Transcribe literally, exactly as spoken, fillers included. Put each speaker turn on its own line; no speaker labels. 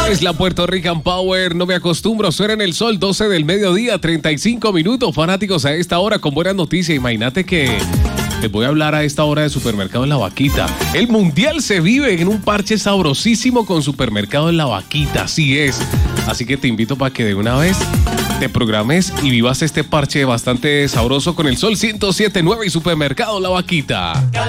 Es la Puerto Rican Power, no me acostumbro, suena en el sol, doce del mediodía, treinta y cinco minutos, fanáticos a esta hora con buenas noticias. Imagínate que les voy a hablar a esta hora de Supermercado en La Vaquita. El mundial se vive en un parche sabrosísimo con Supermercado en La Vaquita, así es. Así que te invito para que de una vez te programes y vivas este parche bastante sabroso con el Sol ciento siete punto nueve y Supermercado La Vaquita.